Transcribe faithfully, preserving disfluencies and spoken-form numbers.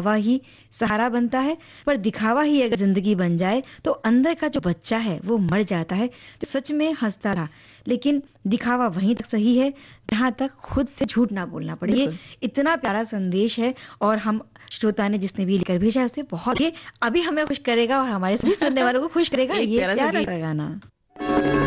दिखावा ही सहारा बनता है, पर दिखावा ही अगर जिंदगी बन जाए तो अंदर का जो बच्चा है वो मर जाता है। तो सच में हंसता रहा, लेकिन दिखावा वहीं तक सही है जहां तक खुद से झूठ ना बोलना पड़े। ये इतना प्यारा संदेश है और हम श्रोता ने जिसने भी लिखकर भेजा है उसे बहुत, ये अभी हमें खुश करेगा और हमारे सभी सुनने वालों को खुश करेगा। एक ये प्यारा सा प्यारा गीत। सा गाना।